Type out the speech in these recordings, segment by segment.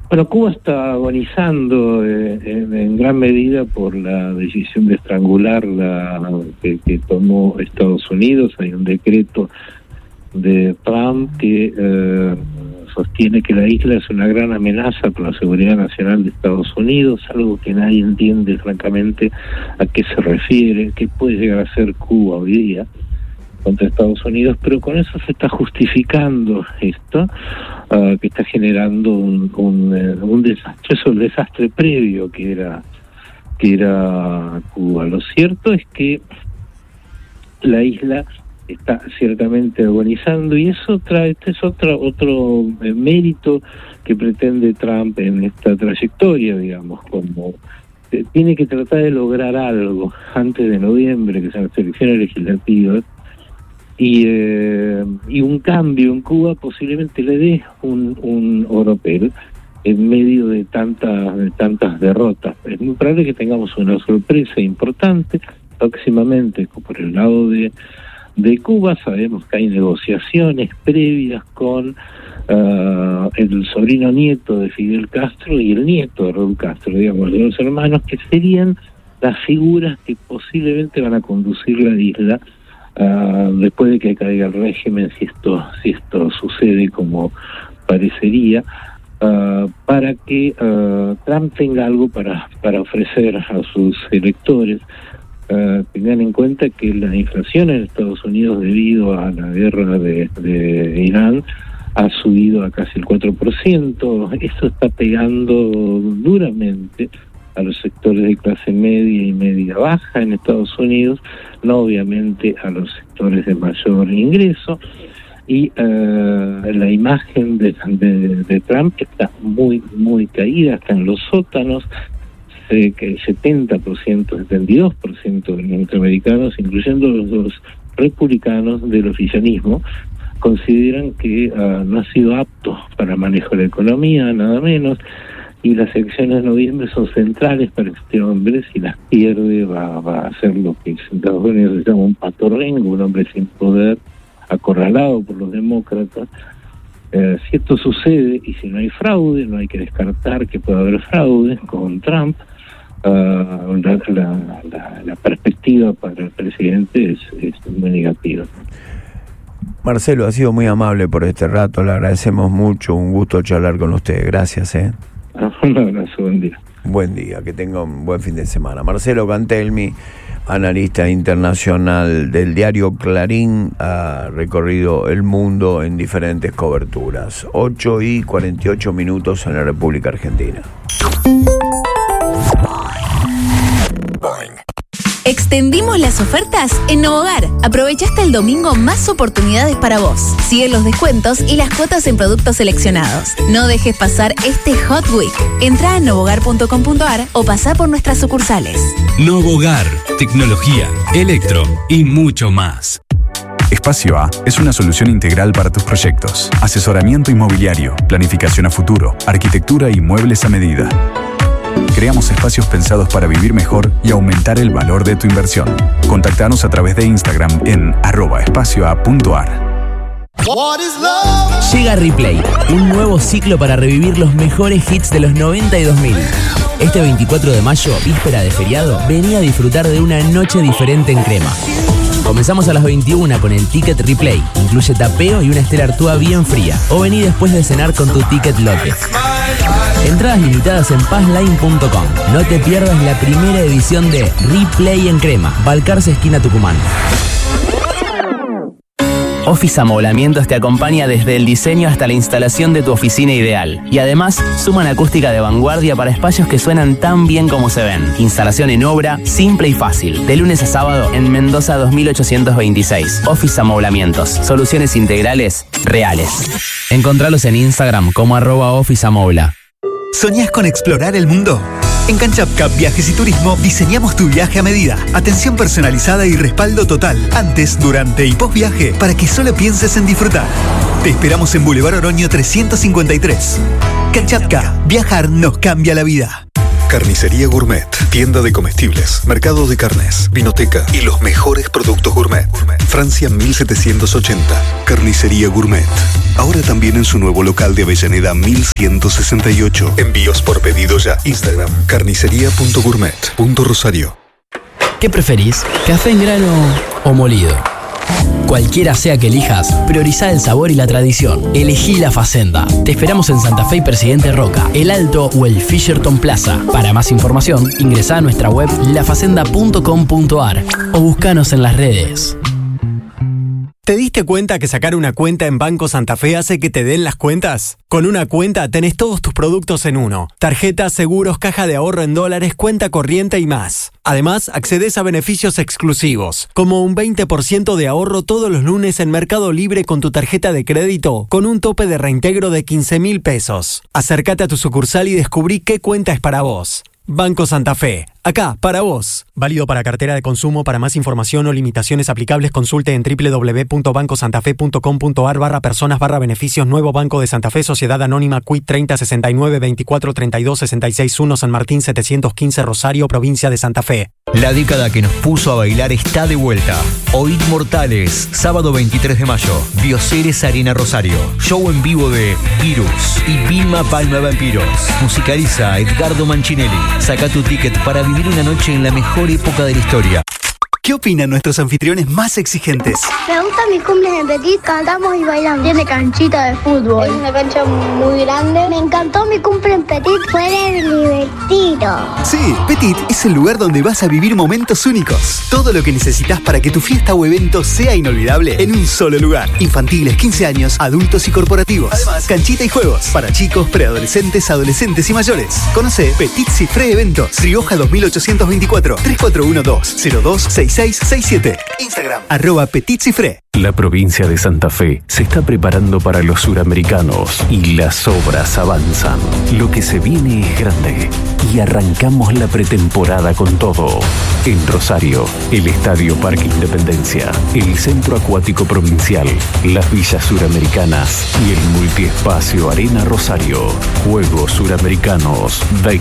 Bueno, Cuba está agonizando en gran medida por la decisión de estrangular que tomó Estados Unidos. Hay un decreto de Trump que sostiene que la isla es una gran amenaza para la seguridad nacional de Estados Unidos, algo que nadie entiende francamente a qué se refiere, qué puede llegar a ser Cuba hoy día contra Estados Unidos, pero con eso se está justificando esto, que está generando un desastre. Eso es el desastre previo que era Cuba. Lo cierto es que la isla está ciertamente agonizando, y eso es otro mérito que pretende Trump en esta trayectoria, digamos, como tiene que tratar de lograr algo antes de noviembre, que son las elecciones legislativas, y un cambio en Cuba posiblemente le dé un oropel en medio de tantas derrotas. Es muy probable que tengamos una sorpresa importante próximamente por el lado de Cuba. Sabemos que hay negociaciones previas con el sobrino nieto de Fidel Castro y el nieto de Raúl Castro, digamos, de los hermanos, que serían las figuras que posiblemente van a conducir la isla después de que caiga el régimen, si esto sucede como parecería, para que Trump tenga algo para ofrecer a sus electores. Tengan en cuenta que la inflación en Estados Unidos, debido a la guerra de Irán, ha subido a casi el 4%. Eso está pegando duramente a los sectores de clase media y media baja en Estados Unidos, no obviamente a los sectores de mayor ingreso, y la imagen de Trump está muy caída, está en los sótanos. Que el 72% de los norteamericanos, incluyendo los republicanos del oficialismo, consideran que no ha sido apto para manejo de la economía, nada menos, y las elecciones de noviembre son centrales para este hombre. Si las pierde, va a hacer lo que en Estados Unidos se llama un patorrengo, un hombre sin poder, acorralado por los demócratas. Si esto sucede, y si no hay fraude, no hay que descartar que pueda haber fraude con Trump, la perspectiva para el presidente es muy negativa. Marcelo, ha sido muy amable por este rato, le agradecemos mucho, un gusto charlar con usted, gracias. Un abrazo, buen día. Buen día, que tenga un buen fin de semana. Marcelo Cantelmi, analista internacional del diario Clarín, ha recorrido el mundo en diferentes coberturas. 8:48 en la República Argentina. Extendimos las ofertas en Novogar. Aprovecha hasta el domingo más oportunidades para vos. Sigue los descuentos y las cuotas en productos seleccionados. No dejes pasar este Hot Week. Entra a novogar.com.ar o pasá por nuestras sucursales. Novogar, tecnología, electro y mucho más. Espacio A es una solución integral para tus proyectos. Asesoramiento inmobiliario, planificación a futuro, arquitectura y muebles a medida. Creamos espacios pensados para vivir mejor y aumentar el valor de tu inversión. Contactanos a través de Instagram en @espacioa.ar. Llega Replay, un nuevo ciclo para revivir los mejores hits de los 90 y 2000. Este 24 de mayo, víspera de feriado, vení a disfrutar de una noche diferente en Crema. Comenzamos a las 21 con el Ticket Replay. Incluye tapeo y una Stella Artois bien fría. O vení después de cenar con tu ticket lote. Entradas limitadas en passline.com. No te pierdas la primera edición de Replay en Crema, Balcarce, esquina Tucumán. Office Amoblamientos te acompaña desde el diseño hasta la instalación de tu oficina ideal. Y además, suman acústica de vanguardia para espacios que suenan tan bien como se ven. Instalación en obra, simple y fácil. De lunes a sábado en Mendoza 2826. Office Amoblamientos. Soluciones integrales reales. Encontralos en Instagram como @officeamobla. ¿Soñás con explorar el mundo? En Canchapcap Viajes y Turismo diseñamos tu viaje a medida. Atención personalizada y respaldo total, antes, durante y post viaje, para que solo pienses en disfrutar. Te esperamos en Boulevard Oroño 353. Canchapcap, viajar nos cambia la vida. Carnicería Gourmet, tienda de comestibles, mercado de carnes, vinoteca y los mejores productos gourmet. Francia 1780. Carnicería Gourmet. Ahora también en su nuevo local de Avellaneda 1168. Envíos por pedido ya. Instagram, carnicería.gourmet.rosario. ¿Qué preferís? ¿Café en grano o molido? Cualquiera sea que elijas, priorizá el sabor y la tradición. Elegí La Facenda. Te esperamos en Santa Fe y Presidente Roca, El Alto o el Fisherton Plaza. Para más información, ingresá a nuestra web lafacenda.com.ar o buscanos en las redes. ¿Te diste cuenta que sacar una cuenta en Banco Santa Fe hace que te den las cuentas? Con una cuenta tenés todos tus productos en uno. Tarjetas, seguros, caja de ahorro en dólares, cuenta corriente y más. Además, accedes a beneficios exclusivos, como un 20% de ahorro todos los lunes en Mercado Libre con tu tarjeta de crédito, con un tope de reintegro de 15.000 pesos. Acércate a tu sucursal y descubrí qué cuenta es para vos. Banco Santa Fe. Acá, para vos. Válido para cartera de consumo. Para más información o limitaciones aplicables, consulte en www.bancosantafe.com.ar/personas/beneficios. Nuevo Banco de Santa Fe, Sociedad Anónima, Quit 3069 24 32 66 1, San Martín 715, Rosario, provincia de Santa Fe. La década que nos puso a bailar está de vuelta. Oíd Mortales, sábado 23 de mayo, Bioceres Arena Rosario. Show en vivo de Virus y Vilma Palma Vampiros. Musicaliza Edgardo Mancinelli. Saca tu ticket para vivir una noche en la mejor época de la historia. ¿Qué opinan nuestros anfitriones más exigentes? Me gusta mi cumple en Petit, cantamos y bailamos. Tiene canchita de fútbol. Es una cancha muy grande. Me encantó mi cumple en Petit, fue divertido. Sí, Petit es el lugar donde vas a vivir momentos únicos. Todo lo que necesitas para que tu fiesta o evento sea inolvidable en un solo lugar. Infantiles, 15 años, adultos y corporativos. Además, canchita y juegos para chicos, preadolescentes, adolescentes y mayores. Conoce Petit Cifré Eventos, Rioja 2824, 3412-026667. Instagram, @PetitCifré. La provincia de Santa Fe se está preparando para los suramericanos y las obras avanzan. Lo que se viene es grande y arrancamos la pretemporada con todo. En Rosario, el Estadio Parque Independencia, el Centro Acuático Provincial, las Villas Suramericanas y el Multiespacio Arena Rosario. Juegos Suramericanos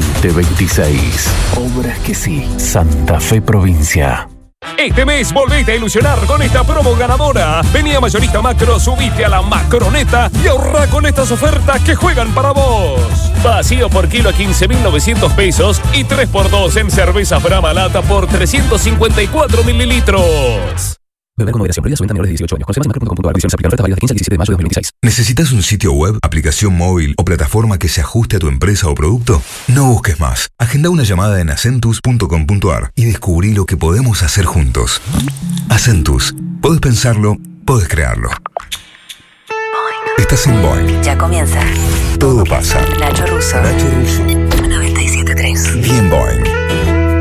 2026. Obras que sí. Santa Fe Provincia. Este mes volvete a ilusionar con esta promo ganadora. Vení a Mayorista Macro, subite a la Macroneta y ahorra con estas ofertas que juegan para vos. Vacío por kilo a 15.900 pesos y 3x2 en cerveza Brahma Lata por 354 mililitros. Beber con moderación. Prohibida su venta a menores de 18 años. Conoce más en macro.com.ar. Condiciones aplican. Ofertas válidas del 15 al 17 de mayo de 2026. ¿Necesitas un sitio web, aplicación móvil o plataforma que se ajuste a tu empresa o producto? No busques más. Agenda una llamada en acentus.com.ar y descubrí lo que podemos hacer juntos. Acentus. Podés pensarlo, podés crearlo. Estás en Boeing. Ya comienza. Todo pasa. Nacho Russo. Nacho Russo.